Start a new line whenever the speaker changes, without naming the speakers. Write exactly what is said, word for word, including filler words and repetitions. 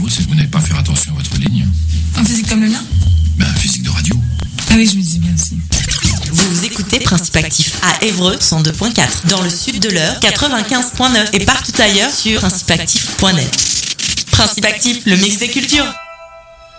c'est que vous n'avez pas fait attention à votre ligne.
Un physique comme le mien?
Ben, physique de radio.
Ah oui, je me disais bien aussi.
Vous écoutez Principe Actif à Évreux cent deux virgule quatre, dans le sud de l'Eure quatre-vingt-quinze virgule neuf et partout ailleurs sur principe actif point net. Principe Actif, le mix des cultures.